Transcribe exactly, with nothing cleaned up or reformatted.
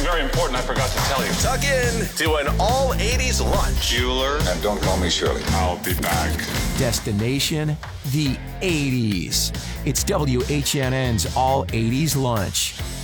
very important I forgot to tell you. Tuck in to an all eighties lunch. Bueller. And don't call me Shirley. I'll be back. Destination, the eighties. It's W H N N's All eighties Lunch.